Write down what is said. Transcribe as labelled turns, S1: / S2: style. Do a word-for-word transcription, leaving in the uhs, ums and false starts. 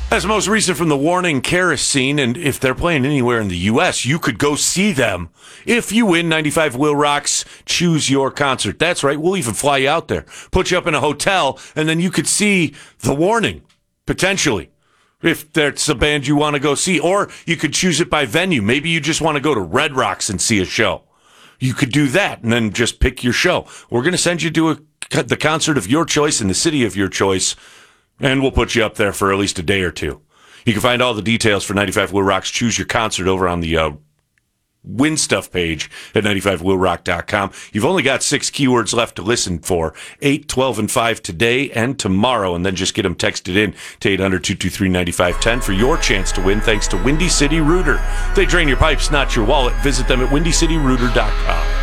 S1: That's most recent from the Warning Kerosene, and if they're playing anywhere in the U S, you could go see them. If you win ninety-five Will Rock's Choose Your Concert. That's right, we'll even fly you out there, put you up in a hotel, and then you could see the Warning, potentially, if that's a band you want to go see. Or you could choose it by venue. Maybe you just want to go to Red Rocks and see a show. You could do that and then just pick your show. We're going to send you to a, the concert of your choice in the city of your choice, and we'll put you up there for at least a day or two. You can find all the details for ninety-five Will Rock's Choose Your Concert over on the uh, Win Stuff page at ninety-five will rock dot com. You've only got six keywords left to listen for, eight, twelve, and five today and tomorrow, and then just get them texted in to eight hundred, two two three, nine five one zero for your chance to win, thanks to Windy City Rooter. They drain your pipes, not your wallet. Visit them at windy city rooter dot com.